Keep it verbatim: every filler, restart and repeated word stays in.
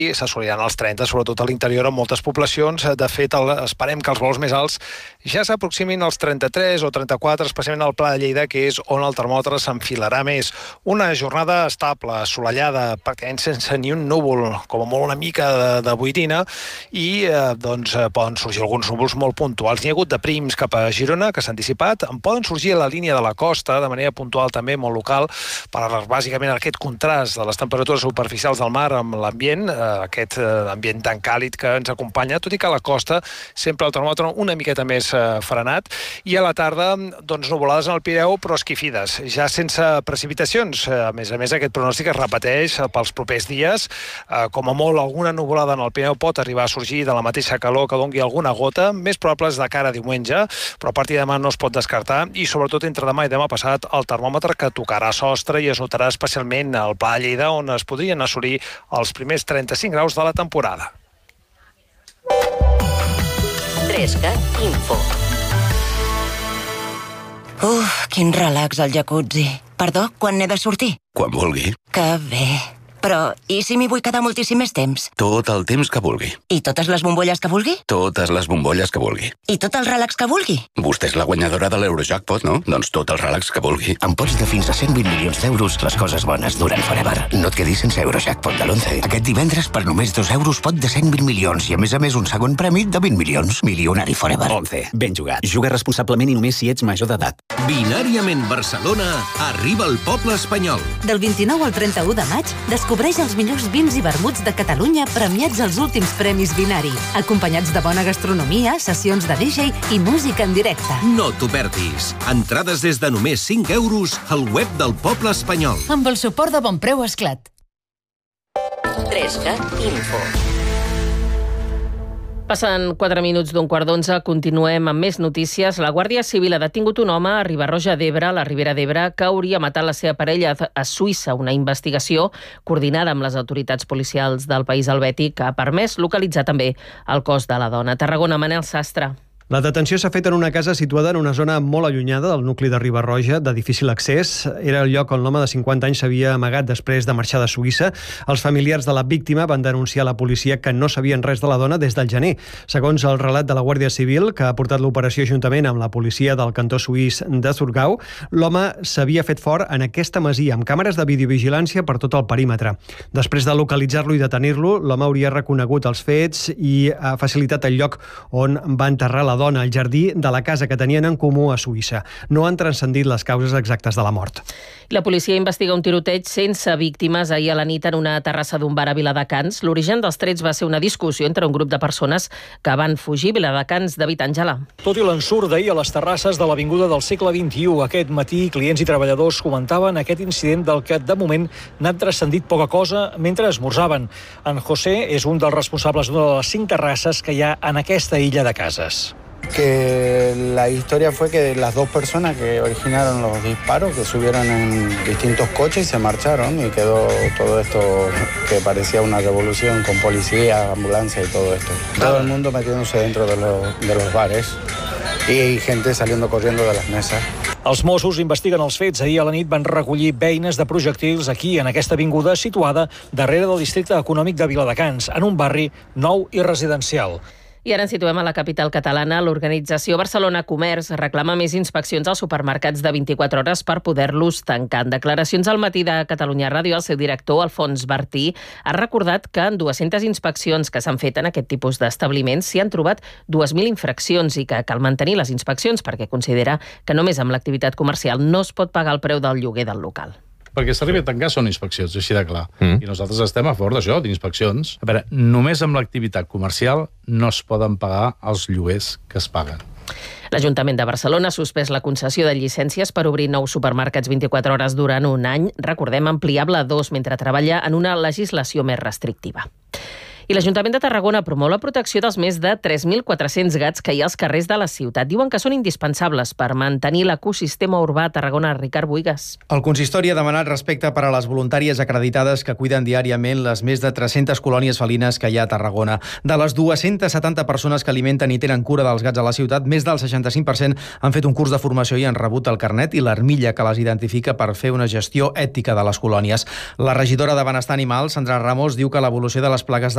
i s'assoliran els trenta, sobretot a l'interior, en moltes poblacions. De fet, el, esperem que els vols més alts ja s'aproximin als trenta-tres o trenta-quatre, especialment al Pla de Lleida, que és on el termòmetre s'enfilarà més. Una jornada estable, assolellada, pràcticament sense ni un núvol, com a molt una mica de, de boirina, i eh, doncs, poden sorgir alguns núvols molt puntuals. N'hi ha hagut de prims cap a Girona, que s'han dissipat. En poden sorgir a la línia de la costa, de manera puntual també, molt local, per bàsicament aquest contrast de les temperatures superficials del mar amb l'ambient, eh, aquest eh, ambient tan càlid que ens acompanya, tot i que a la costa sempre el termòmetre una miqueta més eh, frenat, i a la tarda, doncs, nuvolades en el Pireu, però esquifides, ja sense precipitacions. A més a més, aquest pronòstic es repeteix pels propers dies. Eh, com a molt, alguna nuvolada en el Pireu pot arribar a sorgir de la mateixa calor que doni alguna gota, més probable és de cara a diumenge, però a partir de demà no es pot descartar, i sobretot entre demà i demà passat el termòmetre que tocarà sostre i es notarà especialment al Pla de Lleida, on es podrien assolir els primers trenta-cinc graus de la temporada. Trescat Info. Uf, quin relax al jacuzzi. Perdó, quan n'he de sortir? Quan vulgui. Que bé. Però, i si m'hi vull quedar moltíssim més temps? Tot el temps que vulgui. I totes les bombolles que vulgui? Totes les bombolles que vulgui. I tot el relax que vulgui? Vostè és la guanyadora de l'Eurojackpot, no? Doncs tot el relax que vulgui. Amb pots de fins a cent vint milions d'euros, les coses bones duren forever. No et quedis sense Eurojackpot de l'onze. Aquest divendres, per només dos euros, pot de cent vint milions i, a més a més, un segon premi de vint milions. Milionari forever. once. Ben jugat. Juga responsablement i només si ets major d'edat. Binàriament Barcelona arriba al poble espanyol. Del vint-i-nou al trenta-u de maig, descobreix els millors vins i vermuts de Catalunya premiats als últims premis Binari, acompanyats de bona gastronomia, sessions de D J i música en directe. No t'ho perdis. Entrades des de només cinc euros al web del poble espanyol. Amb el suport de Bonpreu Esclat. Trescat Info. Passen quatre minuts d'un quart d'onze, continuem amb més notícies. La Guàrdia Civil ha detingut un home a Riba-roja d'Ebre, a la Ribera d'Ebre, que hauria matat la seva parella a Suïssa. Una investigació coordinada amb les autoritats policials del país helvètic que ha permès localitzar també el cos de la dona. Tarragona, Manel Sastre. La detenció s'ha fet en una casa situada en una zona molt allunyada del nucli de Riba-roja, de difícil accés. Era el lloc on l'home de cinquanta anys s'havia amagat després de marxar de Suïssa. Els familiars de la víctima van denunciar a la policia que no sabien res de la dona des del gener. Segons el relat de la Guàrdia Civil, que ha portat l'operació juntament amb la policia del cantó suís de Zurgau, l'home s'havia fet fort en aquesta masia, amb càmeres de videovigilància per tot el perímetre. Després de localitzar-lo i detenir-lo, l'home hauria reconegut els fets i ha facilitat el lloc on va enterrar la dona, al jardí de la casa que tenien en comú a Suïssa. No han transcendit les causes exactes de la mort. La policia investiga un tiroteig sense víctimes ahir a la nit en una terrassa d'un bar a Viladecans. L'origen dels trets va ser una discussió entre un grup de persones que van fugir. Viladecans, David Àngela. Tot i l'ensurt d'ahir a les terrasses de l'Avinguda del segle vint-i-u, aquest matí clients i treballadors comentaven aquest incident del que de moment n'ha transcendit poca cosa mentre esmorzaven. En José és un dels responsables d'una de les cinc terrasses que hi ha en aquesta illa de cases. Que la historia fue que las dos personas que originaron los disparos, que subieron en distintos coches y se marcharon, y quedó todo esto que parecía una revolución con policía, ambulancia y todo esto. Todo el mundo metiéndose dentro de los, de los bares y gente saliendo corriendo de las mesas. Els Mossos investiguen els fets. Ahir a la nit van recollir beines de projectils aquí, en aquesta avinguda situada darrere del districte econòmic de Viladecans, en un barri nou i residencial. I ara ens situem a la capital catalana. L'organització Barcelona Comerç reclama més inspeccions als supermercats de vint-i-quatre hores per poder-los tancar. En declaracions al matí de Catalunya Ràdio, el seu director, Alfons Bertí, ha recordat que en dues-centes inspeccions que s'han fet en aquest tipus d'establiments s'hi han trobat dues mil infraccions i que cal mantenir les inspeccions perquè considera que només amb l'activitat comercial no es pot pagar el preu del lloguer del local. Perquè s'arribi a tancar són inspeccions, així de clar. Mm. I nosaltres estem a favor d'això, d'inspeccions. A veure, només amb l'activitat comercial no es poden pagar els lloguers que es paguen. L'Ajuntament de Barcelona ha suspès la concessió de llicències per obrir nous supermercats vint-i-quatre hores durant un any, recordem, ampliable a dos, mentre treballa en una legislació més restrictiva. I l'Ajuntament de Tarragona promou la protecció dels més de tres mil quatre-cents gats que hi ha als carrers de la ciutat. Diuen que són indispensables per mantenir l'ecosistema urbà a Tarragona. Ricard Buigas. El consistori ha demanat respecte per a les voluntàries acreditades que cuiden diàriament les més de tres-centes colònies felines que hi ha a Tarragona. De les dues-centes setanta persones que alimenten i tenen cura dels gats a la ciutat, més del seixanta-cinc per cent han fet un curs de formació i han rebut el carnet i l'armilla que les identifica per fer una gestió ètica de les colònies. La regidora de Benestar Animal, Sandra Ramos, diu que l'evolució de les plagues de